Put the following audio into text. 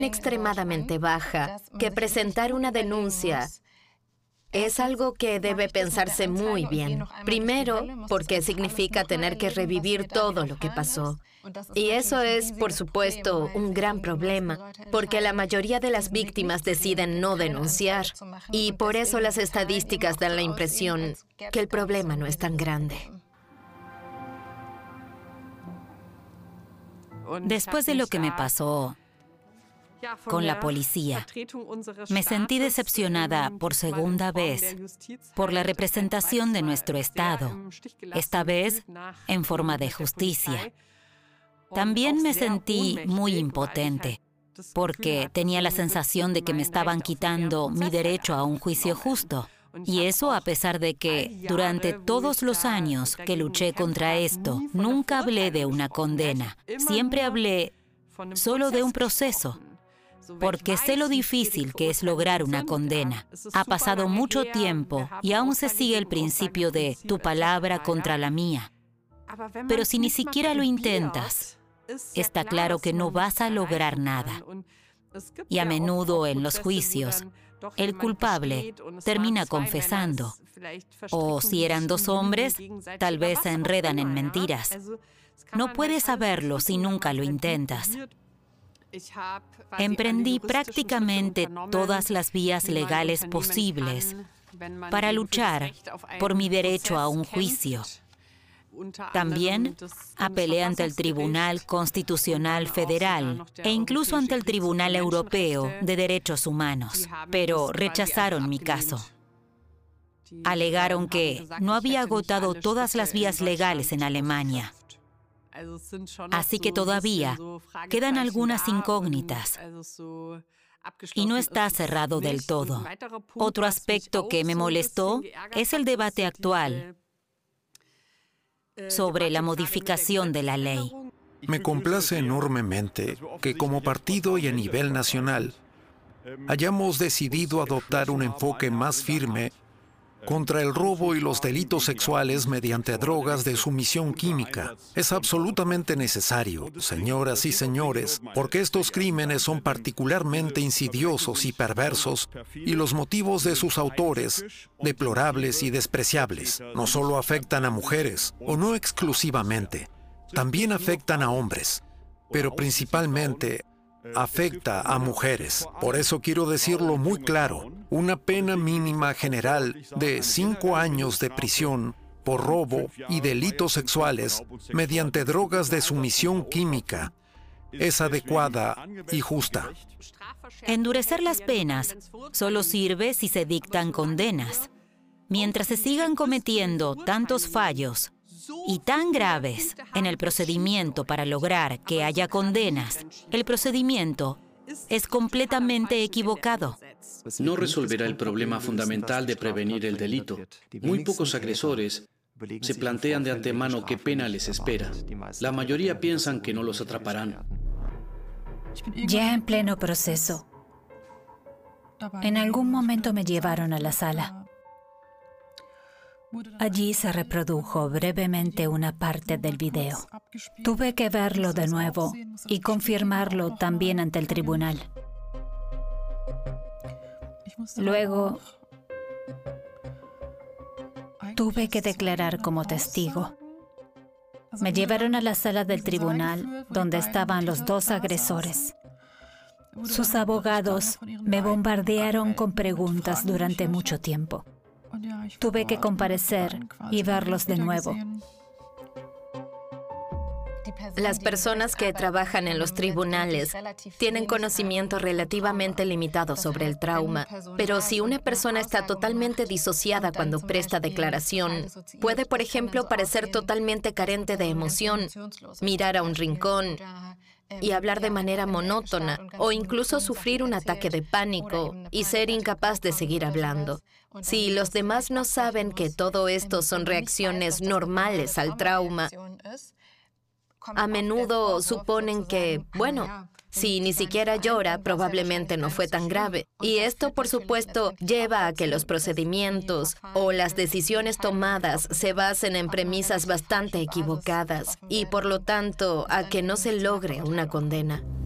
extremadamente baja, que presentar una denuncia es algo que debe pensarse muy bien. Primero, porque significa tener que revivir todo lo que pasó. Y eso es, por supuesto, un gran problema, porque la mayoría de las víctimas deciden no denunciar. Y por eso las estadísticas dan la impresión que el problema no es tan grande. Después de lo que me pasó con la policía, me sentí decepcionada por segunda vez por la representación de nuestro Estado, esta vez en forma de justicia. También me sentí muy impotente, porque tenía la sensación de que me estaban quitando mi derecho a un juicio justo. Y eso a pesar de que durante todos los años que luché contra esto, nunca hablé de una condena. Siempre hablé solo de un proceso, porque sé lo difícil que es lograr una condena. Ha pasado mucho tiempo y aún se sigue el principio de tu palabra contra la mía. Pero si ni siquiera lo intentas, está claro que no vas a lograr nada. Y a menudo en los juicios, el culpable termina confesando. O si eran dos hombres, tal vez se enredan en mentiras. No puedes saberlo si nunca lo intentas. Emprendí prácticamente todas las vías legales posibles para luchar por mi derecho a un juicio. También apelé ante el Tribunal Constitucional Federal e incluso ante el Tribunal Europeo de Derechos Humanos, pero rechazaron mi caso. Alegaron que no había agotado todas las vías legales en Alemania. Así que todavía quedan algunas incógnitas y no está cerrado del todo. Otro aspecto que me molestó es el debate actual sobre la modificación de la ley. Me complace enormemente que como partido y a nivel nacional hayamos decidido adoptar un enfoque más firme contra el robo y los delitos sexuales mediante drogas de sumisión química. Es absolutamente necesario, señoras y señores, porque estos crímenes son particularmente insidiosos y perversos, y los motivos de sus autores, deplorables y despreciables, no solo afectan a mujeres, o no exclusivamente, también afectan a hombres, pero principalmente afecta a mujeres. Por eso quiero decirlo muy claro, una pena mínima general de 5 años de prisión por robo y delitos sexuales mediante drogas de sumisión química es adecuada y justa. Endurecer las penas solo sirve si se dictan condenas. Mientras se sigan cometiendo tantos fallos y tan graves en el procedimiento para lograr que haya condenas, el procedimiento es completamente equivocado. No resolverá el problema fundamental de prevenir el delito. Muy pocos agresores se plantean de antemano qué pena les espera. La mayoría piensan que no los atraparán. Ya en pleno proceso. En algún momento me llevaron a la sala. Allí se reprodujo brevemente una parte del video. Tuve que verlo de nuevo y confirmarlo también ante el tribunal. Luego, tuve que declarar como testigo. Me llevaron a la sala del tribunal donde estaban los dos agresores. Sus abogados me bombardearon con preguntas durante mucho tiempo. Tuve que comparecer y verlos de nuevo. Las personas que trabajan en los tribunales tienen conocimiento relativamente limitado sobre el trauma, pero si una persona está totalmente disociada cuando presta declaración, puede, por ejemplo, parecer totalmente carente de emoción, mirar a un rincón y hablar de manera monótona, o incluso sufrir un ataque de pánico y ser incapaz de seguir hablando. Si los demás no saben que todo esto son reacciones normales al trauma, a menudo suponen que, bueno, si ni siquiera llora, probablemente no fue tan grave. Y esto, por supuesto, lleva a que los procedimientos o las decisiones tomadas se basen en premisas bastante equivocadas y, por lo tanto, a que no se logre una condena.